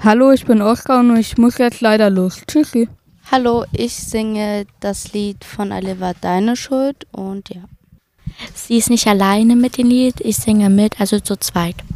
Hallo, ich bin Oskar und ich muss jetzt leider los. Tschüssi. Hallo, ich singe das Lied von Oliver Deine Schuld und ja. Sie ist nicht alleine mit dem Lied, ich singe mit, also zu zweit.